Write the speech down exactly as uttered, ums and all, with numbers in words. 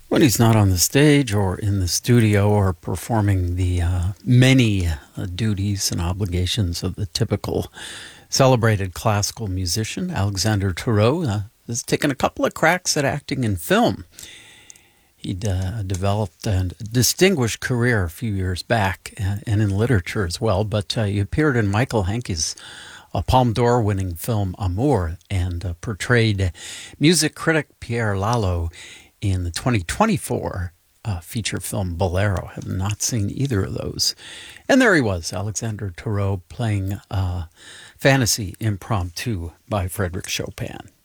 When he's not on the stage or in the studio or performing the uh, many uh, duties and obligations of the typical celebrated classical musician, Alexander Turreau uh, has taken a couple of cracks at acting in film. He'd uh, developed a distinguished career a few years back and, and in literature as well, but uh, he appeared in Michael Hanke's a Palme d'Or winning film Amour and uh, portrayed music critic Pierre Lalo in the twenty twenty-four uh, feature film Bolero. I have not seen either of those. And there he was, Alexander Turreau, playing uh, Fantasy Impromptu by Frédéric Chopin.